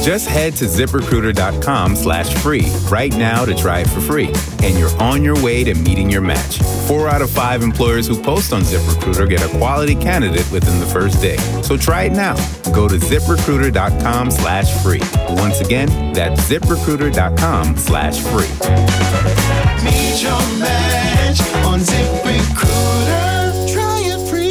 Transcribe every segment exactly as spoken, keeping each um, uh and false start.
Just head to ZipRecruiter.com slash free right now to try it for free. And you're on your way to meeting your match. Four out of five employers who post on ZipRecruiter get a quality candidate within the first day. So try it now. Go to ZipRecruiter.com slash free. Once again, that's ZipRecruiter.com slash free. Meet your match on ZipRecruiter. Try it free.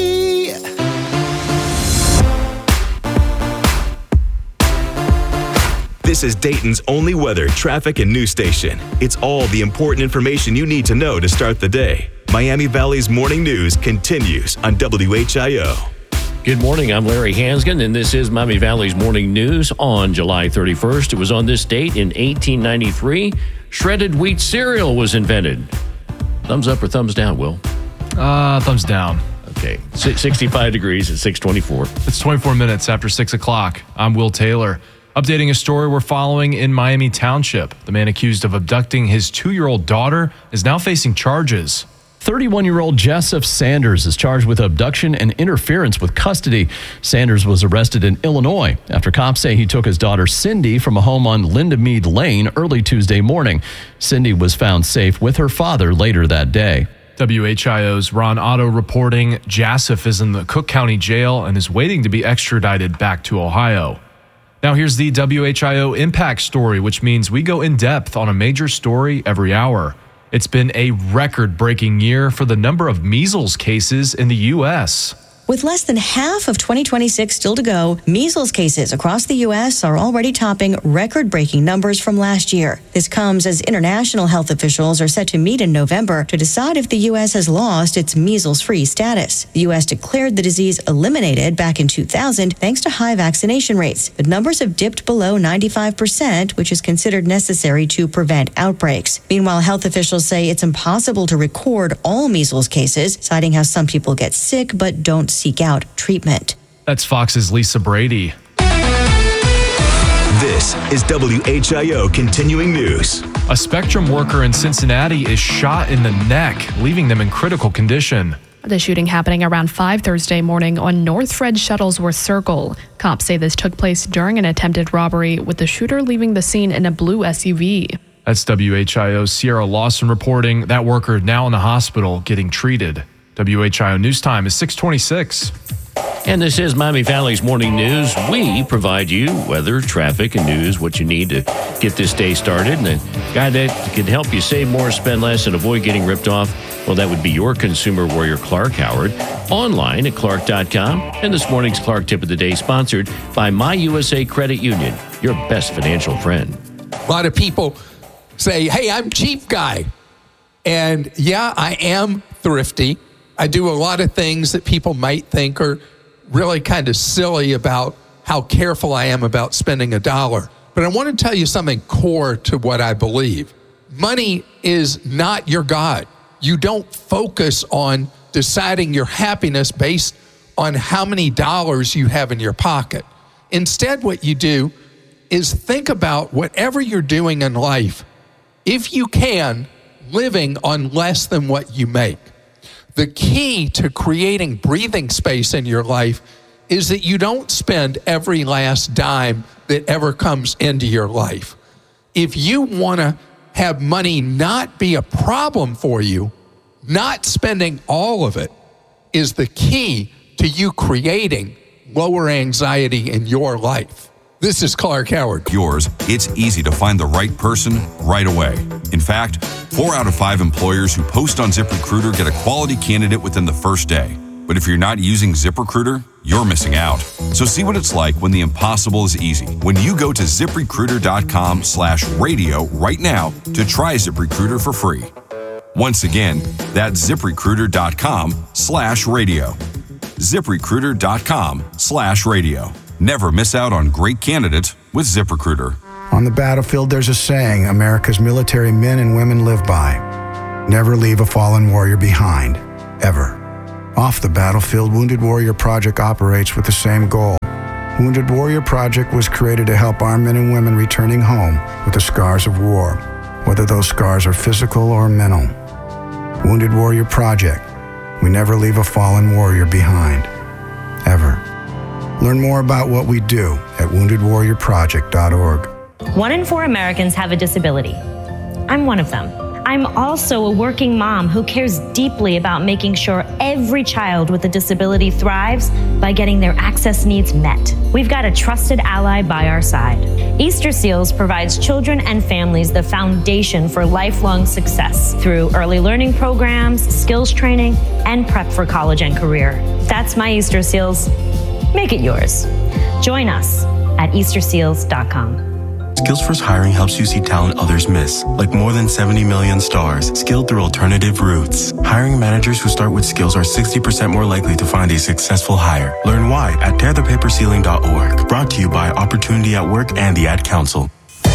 This is Dayton's only weather, traffic, and news station. It's all the important information you need to know to start the day. Miami Valley's Morning News continues on W H I O. Good morning, I'm Larry Hansgen, and this is Miami Valley's Morning News on July thirty-first. It was on this date in eighteen ninety-three, shredded wheat cereal was invented. Thumbs up or thumbs down, Will? Uh, thumbs down. Okay, sixty-five degrees at six twenty-four. It's twenty-four minutes after six o'clock. I'm Will Taylor. Updating a story we're following in Miami Township. The man accused of abducting his two-year-old daughter is now facing charges. thirty-one-year-old Joseph Sanders is charged with abduction and interference with custody. Sanders was arrested in Illinois after cops say he took his daughter Cindy from a home on Linda Mead Lane early Tuesday morning. Cindy was found safe with her father later that day. W H I O's Ron Otto reporting Joseph is in the Cook County Jail and is waiting to be extradited back to Ohio. Now here's the W H I O Impact Story, which means we go in depth on a major story every hour. It's been a record-breaking year for the number of measles cases in the U S With less than half of twenty twenty-six still to go, measles cases across the U S are already topping record-breaking numbers from last year. This comes as international health officials are set to meet in November to decide if the U S has lost its measles-free status. The U S declared the disease eliminated back in two thousand thanks to high vaccination rates, but numbers have dipped below ninety-five percent, which is considered necessary to prevent outbreaks. Meanwhile, health officials say it's impossible to record all measles cases, citing how some people get sick but don't seek out treatment. That's Fox's Lisa Brady. This is W H I O Continuing News. A Spectrum worker in Cincinnati is shot in the neck, leaving them in critical condition. The shooting happening around five Thursday morning on North Fred Shuttlesworth Circle. Cops say this took place during an attempted robbery, with the shooter leaving the scene in a blue S U V. That's W H I O's Sierra Lawson reporting that worker now in the hospital getting treated. W H I O News Time is six twenty-six. And this is Miami Valley's Morning News. We provide you weather, traffic, and news, what you need to get this day started. And a guy that can help you save more, spend less, and avoid getting ripped off, well, that would be your consumer warrior, Clark Howard, online at clark dot com. And this morning's Clark Tip of the Day sponsored by My U S A Credit Union, your best financial friend. A lot of people say, hey, I'm cheap guy. And yeah, I am thrifty. I do a lot of things that people might think are really kind of silly about how careful I am about spending a dollar. But I want to tell you something core to what I believe. Money is not your God. You don't focus on deciding your happiness based on how many dollars you have in your pocket. Instead, what you do is think about whatever you're doing in life, if you can, living on less than what you make. The key to creating breathing space in your life is that you don't spend every last dime that ever comes into your life. If you want to have money not be a problem for you, not spending all of it is the key to you creating lower anxiety in your life. This is Clark Howard. Yours, it's easy to find the right person right away. In fact, four out of five employers who post on ZipRecruiter get a quality candidate within the first day. But if you're not using ZipRecruiter, you're missing out. So see what it's like when the impossible is easy. When you go to ZipRecruiter.com slash radio right now to try ZipRecruiter for free. Once again, that's ZipRecruiter.com slash radio. ZipRecruiter.com slash radio. Never miss out on great candidates with ZipRecruiter. On the battlefield, there's a saying America's military men and women live by. Never leave a fallen warrior behind, ever. Off the battlefield, Wounded Warrior Project operates with the same goal. Wounded Warrior Project was created to help our men and women returning home with the scars of war, whether those scars are physical or mental. Wounded Warrior Project. We never leave a fallen warrior behind, ever. Learn more about what we do at wounded warrior project dot org. One in four Americans have a disability. I'm one of them. I'm also a working mom who cares deeply about making sure every child with a disability thrives by getting their access needs met. We've got a trusted ally by our side. Easter Seals provides children and families the foundation for lifelong success through early learning programs, skills training, and prep for college and career. That's my Easter Seals. Make it yours. Join us at easter seals dot com. Skills First Hiring helps you see talent others miss, like more than seventy million stars, skilled through alternative routes. Hiring managers who start with skills are sixty percent more likely to find a successful hire. Learn why at tear the paper ceiling dot org. Brought to you by Opportunity at Work and the Ad Council.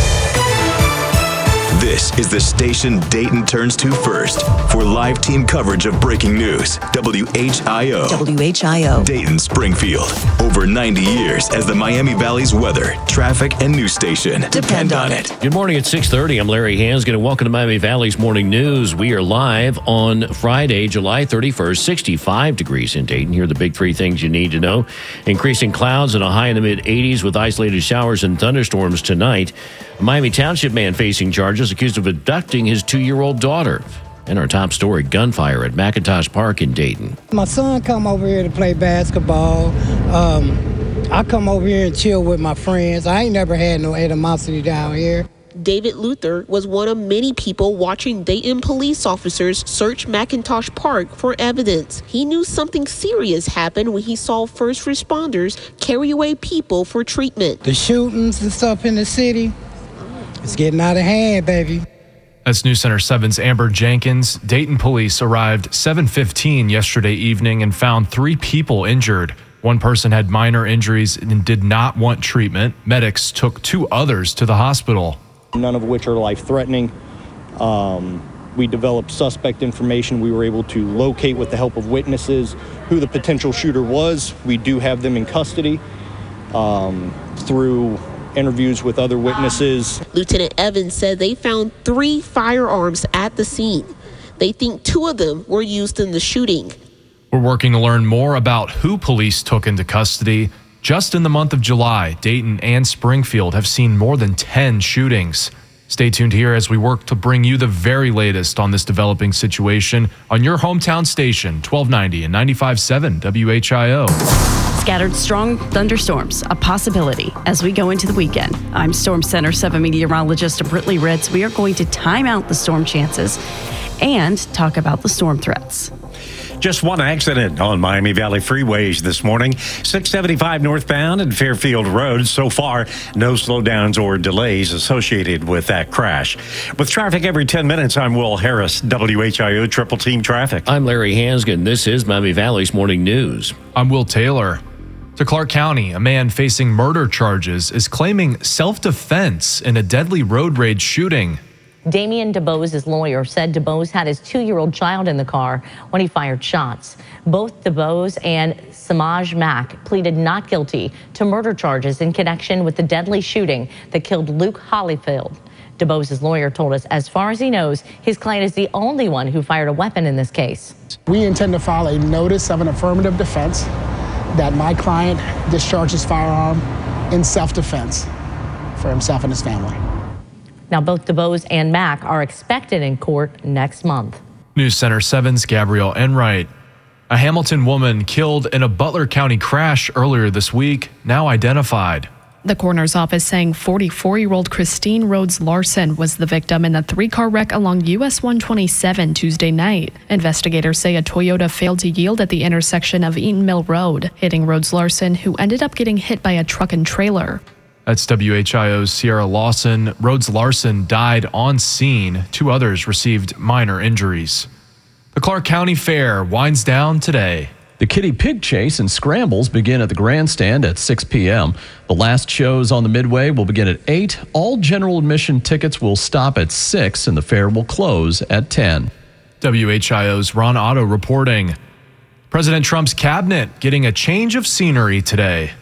This is the station Dayton turns to first for live team coverage of breaking news. W H I O. W H I O. Dayton, Springfield. Over ninety years as the Miami Valley's weather, traffic, and news station. Depend on it. Good morning at six thirty. I'm Larry Hansgen, and welcome to Miami Valley's Morning News. We are live on Friday, July thirty-first, sixty-five degrees in Dayton. Here are the big three things you need to know. Increasing clouds and a high in the mid eighties with isolated showers and thunderstorms tonight. A Miami Township man facing charges accused of abducting his two-year-old daughter. And our top story, gunfire at McIntosh Park in Dayton. My son come over here to play basketball. Um, I come over here and chill with my friends. I ain't never had no animosity down here. David Luther was one of many people watching Dayton police officers search McIntosh Park for evidence. He knew something serious happened when he saw first responders carry away people for treatment. The shootings and stuff in the city, it's getting out of hand, baby. That's News Center seven's Amber Jenkins. Dayton police arrived seven fifteen yesterday evening and found three people injured. One person had minor injuries and did not want treatment. Medics took two others to the hospital. None of which are life-threatening. Um, we developed suspect information. We were able to locate, with the help of witnesses, who the potential shooter was. We do have them in custody um, through interviews with other witnesses. Lieutenant Evans said they found three firearms at the scene. They think two of them were used in the shooting. We're working to learn more about who police took into custody. Just in the month of July, Dayton and Springfield have seen more than ten shootings. Stay tuned here as we work to bring you the very latest on this developing situation on your hometown station, twelve ninety and ninety-five point seven W H I O. Scattered strong thunderstorms, a possibility as we go into the weekend. I'm Storm Center seven meteorologist Brittany Ritz. We are going to time out the storm chances and talk about the storm threats. Just one accident on Miami Valley freeways this morning. six seventy-five northbound and Fairfield Road. So far, no slowdowns or delays associated with that crash. With traffic every ten minutes, I'm Will Harris, W H I O Triple Team Traffic. I'm Larry Hansgen. This is Miami Valley's Morning News. I'm Will Taylor. To Clark County, a man facing murder charges is claiming self-defense in a deadly road rage shooting. Damian DeBose's lawyer said DeBose had his two-year-old child in the car when he fired shots. Both DeBose and Samaj Mack pleaded not guilty to murder charges in connection with the deadly shooting that killed Luke Hollyfield. DeBose's lawyer told us, as far as he knows, his client is the only one who fired a weapon in this case. We intend to file a notice of an affirmative defense that my client discharged his firearm in self-defense for himself and his family. Now, both DeBose and Mack are expected in court next month. News Center seven's Gabrielle Enright. A Hamilton woman killed in a Butler County crash earlier this week, now identified. The coroner's office saying forty-four-year-old Christine Rhodes Larson was the victim in the three-car wreck along U S one twenty-seven Tuesday night. Investigators say a Toyota failed to yield at the intersection of Eaton Mill Road, hitting Rhodes Larson, who ended up getting hit by a truck and trailer. That's W H I O's Sierra Lawson. Rhodes Larson died on scene. Two others received minor injuries. The Clark County Fair winds down today. The Kitty Pig Chase and Scrambles begin at the Grandstand at six p.m. The last shows on the Midway will begin at eight. All general admission tickets will stop at six, and the fair will close at ten. W H I O's Ron Otto reporting. President Trump's cabinet getting a change of scenery today.